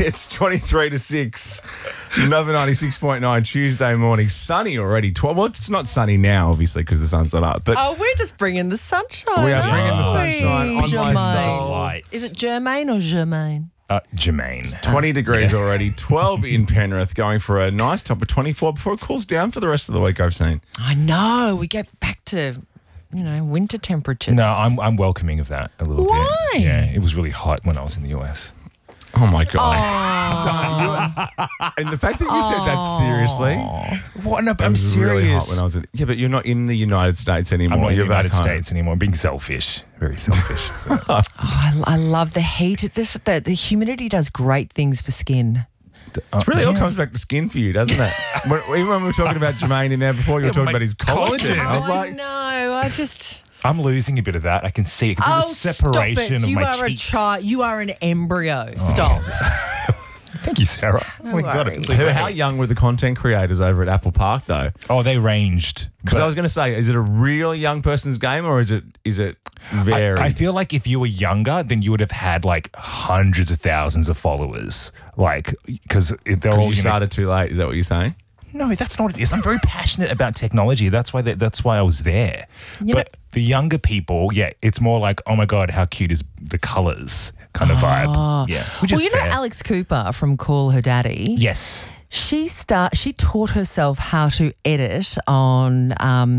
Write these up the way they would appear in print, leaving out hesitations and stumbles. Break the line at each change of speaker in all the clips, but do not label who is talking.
It's 23 to 6. Another 96.9 Tuesday morning. Sunny already. Well, it's not sunny now, obviously, because the sun's not up. But
Oh, we're just bringing the sunshine.
we are
aren't
bringing the
we?
sunshine on
Germaine.
my soul.
Light.
Is it Germaine or Germaine?
Jermaine.
20 degrees already. 12 in Penrith, going for a nice top of 24 before it cools down for the rest of the week, I've seen.
I know. We get back to, winter temperatures.
No, I'm welcoming of that a little
Why?
bit. Yeah, it was really hot when I was in the US.
Oh, my God. And the fact that you said that seriously.
What? No,
It
I'm
was really hot
serious.
when I was in. Yeah, but you're not in the United States anymore.
I'm not in the
You're back
United
home.
States anymore. I'm being selfish. Very selfish. So.
I love the heat. The humidity does great things for skin.
It's really all comes back to skin for you, doesn't it? Even when we were talking about Jermaine in there before, you were talking
my
about his collagen.
collagen.
I was like,
no, I just...
I'm losing a bit of that. I can see it. 'Cause it's a separation
stop it.
of
You
my
are
cheeks.
a child. You are an embryo. Stop.
Thank you, Sarah. Oh my God.
worries.
how young were the content creators over at Apple Park, though?
Oh, they ranged.
Because
But
I was going to say, is it a real young person's game or is it varied?
I feel like if you were younger, then you would have had like hundreds of thousands of followers. Like, because they're all
you started too late. Is that what you're saying?
No, that's not what it is. I'm very passionate about technology. That's why I was there.
You
But the younger people, yeah, it's more like, oh my God, how cute is the colours kind of vibe. Yeah, which is fair.
Alex Cooper from Call Her Daddy?
Yes.
She taught herself how to edit on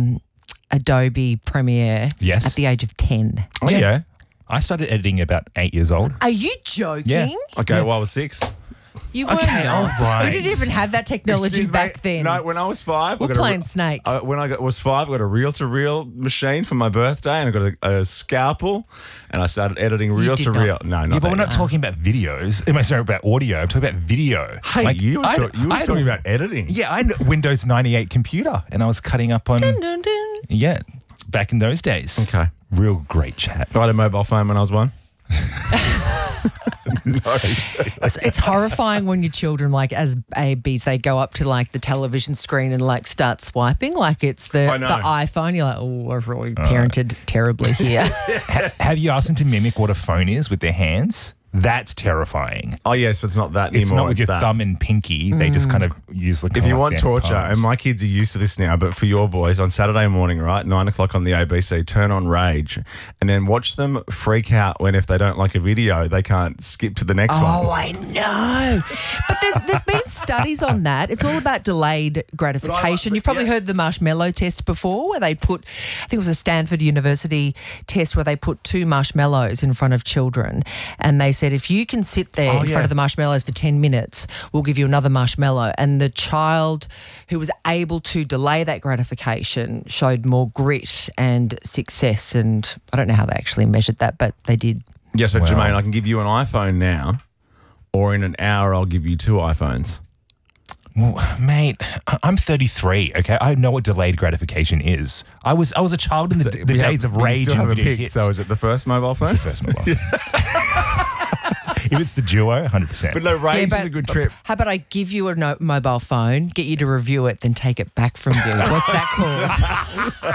Adobe Premiere
Yes.
at the age of 10.
Oh, yeah.
I started editing about 8 years old.
Are you joking?
Yeah.
Okay, well, I was 6.
You weren't.
Okay, all right.
We didn't even have that technology
Excuse me?
back then.
No, when I was 5,
We're playing Snake.
When I was 5, I got a reel-to-reel machine for my birthday, and I got a scalpel, and I started editing reel-to-reel.
not.
No, not
Yeah, but
that
we're not talking about videos. Am I sorry about audio? I'm talking about video.
Hey, you were
I
talking about editing.
Yeah, I had a Windows 98 computer, and I was cutting up on.
Dun, dun, dun.
Yeah, back in those days.
Okay.
Real great chat.
I had a mobile phone when I was 1.
It's horrifying when your children, like as babies, they go up to like the television screen and like start swiping like it's the
I know.
iPhone. You're like, oh, I've really parented terribly here.
Have you asked them to mimic what a phone is with their hands? That's terrifying.
Oh, yeah, so it's not that anymore.
It's not with your
that.
thumb and pinky. They just kind of use like.
If you want
their
torture,
palms.
and my kids are used to this now, but for your boys, on Saturday morning, right, 9 o'clock on the ABC, turn on Rage, and then watch them freak out when if they don't like a video, they can't skip to the next
Oh,
one.
I know. But there's been studies on that. It's all about delayed gratification. You've probably heard the marshmallow test before, where they put, I think it was a Stanford University test where they put 2 marshmallows in front of children, and they said if you can sit there in front of the marshmallows for 10 minutes, we'll give you another marshmallow. And the child who was able to delay that gratification showed more grit and success. And I don't know how they actually measured that, but they did.
Yeah, so
Wow.
Jermaine, I can give you an iPhone now, or in an hour, I'll give you 2 iPhones.
Well, mate, I'm 33. Okay, I know what delayed gratification is. I was a child in the days of
We
Rage
still
and
have a
video
pic,
hits.
so is it the first mobile phone?
It's the first mobile. If it's the Duo, 100%.
But no, Rage
but
is a good trip.
How about I give you a mobile phone, get you to review it, then take it back from you? What's that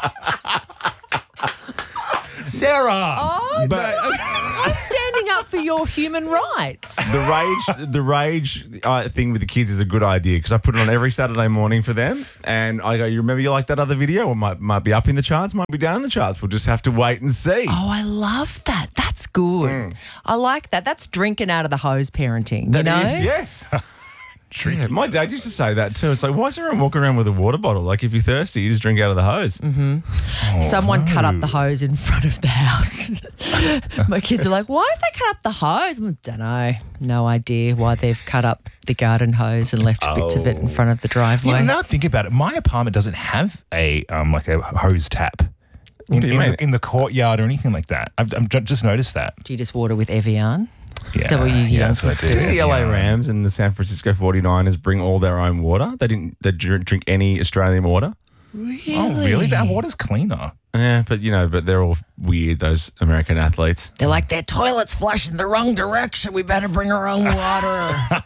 called?
Sarah.
Oh,
But
I'm standing up for your human rights.
the rage thing with the kids is a good idea because I put it on every Saturday morning for them, and I go, "You remember you like that other video? It might be up in the charts, might be down in the charts. We'll just have to wait and see."
Oh, I love that. That's good. I like that. That's drinking out of the hose parenting,
That
you know?
is- yes. Yeah, my dad used to say that too. It's like, why is everyone walking around with a water bottle? Like, if you're thirsty, you just drink out of the hose.
Someone cut up the hose in front of the house. My kids are like, why have they cut up the hose? I don't know. No idea why they've cut up the garden hose and left bits of it in front of the driveway.
Yeah, but now think about it. My apartment doesn't have a like a hose tap
What do you mean?
in the courtyard or anything like that. I've just noticed that.
Do you just water with Evian?
Yeah,
that what you
that's what I do.
Didn't the LA
Yeah.
Rams and the San Francisco 49ers bring all their own water? They didn't. They drink any Australian water.
Really?
Oh, really? That water's cleaner.
Yeah, but they're all weird. Those American athletes.
They're like, their toilet's flushing the wrong direction. We better bring our own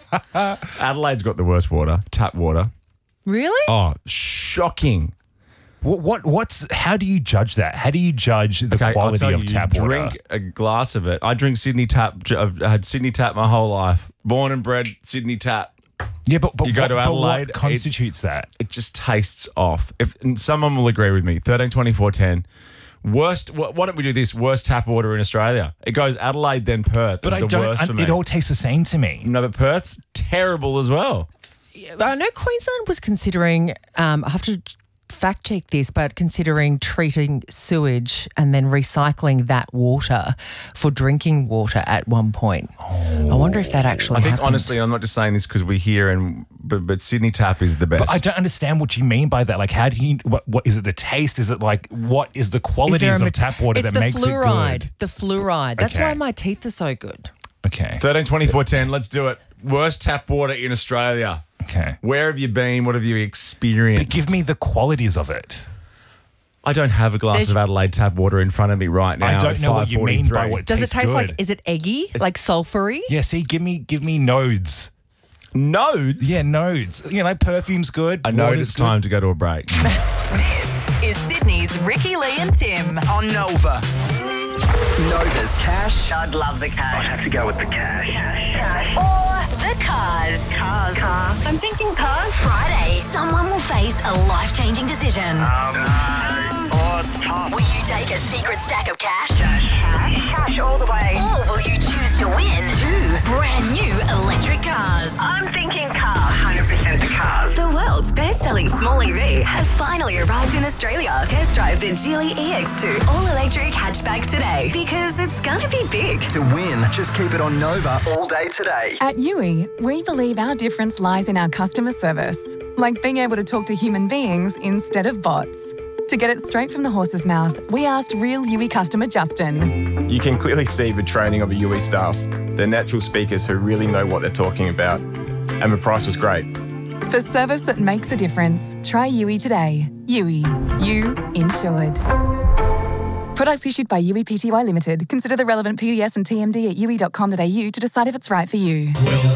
water.
Adelaide's got the worst water. Tap water.
Really?
Oh, shocking.
How do you judge that? How do you judge the quality of tap water?
Drink a glass of it. I drink Sydney Tap. I've had Sydney Tap my whole life. Born and bred Sydney Tap.
Yeah, but
you go to Adelaide,
what constitutes that?
It just tastes off. And someone will agree with me. 13, 24, 10. Worst. Why don't we do this? Worst tap water in Australia. It goes Adelaide, then Perth.
But it all tastes the same to me.
No, but Perth's terrible as well.
I know Queensland was considering, I have to fact check this, but considering treating sewage and then recycling that water for drinking water at one point. I wonder if that actually happened.
Honestly, I'm not just saying this because we're here, but Sydney Tap is the best.
But I don't understand what you mean by that. Like, how do you, what is it the taste? Is it like, what is the qualities of tap water that makes it good?
The fluoride. That's why my teeth are so good.
Okay.
13, 24, 10. Let's do it. Worst tap water in Australia.
Okay.
Where have you been? What have you experienced?
But give me the qualities of it.
I don't have a glass of Adelaide tap water in front of me right now.
I don't know what you mean by what
does it taste
good.
like? Is it eggy? Like sulfury?
Yeah. See, give me nodes.
Nodes?
Yeah, nodes. You know, like perfume's good.
I know it's time to go to a break.
This is Sydney's Ricky, Lee and Tim
on Nova. Nova's cash.
I'd love the cash.
I'd have to go with the cash.
or the cars.
Cars. I'm thinking cars.
Friday, someone will face a life-changing decision.
Or top.
Will you take a secret stack of cash?
Cash all the way.
Or will you choose to win 2 brand new electric cars?
I'm thinking car. 100% the cars.
The world's best-selling small EV has finally arrived in Australia. Test drive the Geely EX2 all-electric hatchback today because it's gonna be big.
To win, just keep it on Nova all day today.
At Yui, we believe our difference lies in our customer service, like being able to talk to human beings instead of bots. To get it straight from the horse's mouth, we asked real Yui customer Justin.
You can clearly see the training of the Yui staff. They're natural speakers who really know what they're talking about. And the price was great.
For service that makes a difference, try Yui today. Yui, you insured. Products issued by Yui Pty Limited. Consider the relevant PDS and TMD at yui.com.au to decide if it's right for you.